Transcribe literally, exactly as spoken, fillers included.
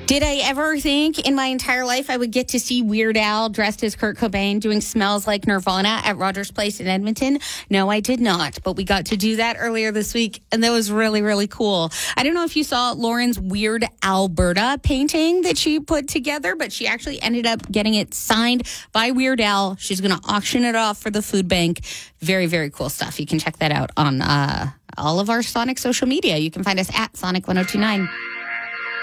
Did I ever think in my entire life I would get to see Weird Al dressed as Kurt Cobain doing Smells Like Nirvana at Rogers Place in Edmonton? No, I did not. But we got to do that earlier this week, and that was really, really cool. I don't know if you saw Lauren's Weird Alberta painting that she put together, but she actually ended up getting it signed by Weird Al. She's going to auction it off for the food bank. Very, very cool stuff. You can check that out on uh, all of our Sonic social media. You can find us at Sonic ten twenty-nine.